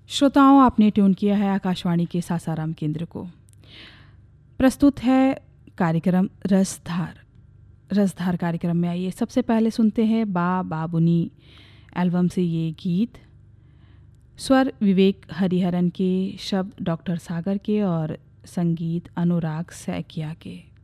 श्रोताओं, आपने ट्यून किया है आकाशवाणी के सासाराम केंद्र को। प्रस्तुत है कार्यक्रम रसधार। रसधार कार्यक्रम में आइए सबसे पहले सुनते हैं बा बाबुनी एल्बम से ये गीत। स्वर विवेक हरिहरन के, शब्द डॉक्टर सागर के और संगीत अनुराग सैकिया के।